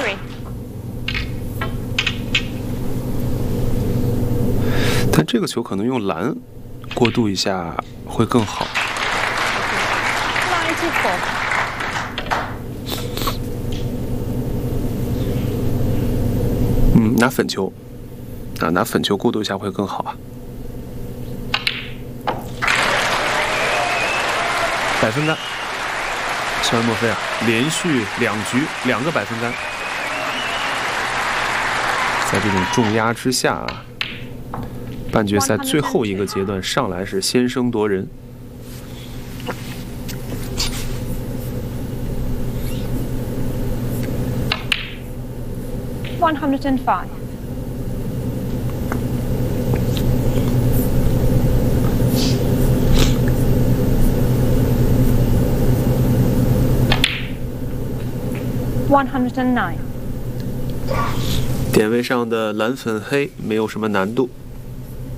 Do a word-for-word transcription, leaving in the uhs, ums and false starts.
three。 但这个球可能用蓝过渡一下会更好。 ninety-four。 嗯，拿粉球，啊，拿粉球过渡一下会更好啊。百分杆，肖恩·墨菲啊，连续两局两个百分杆，在这种重压之下啊，半决赛最后一个阶段上来是先声夺人。 one hundred five。one hundred nine。 点位上的蓝粉黑没有什么难度。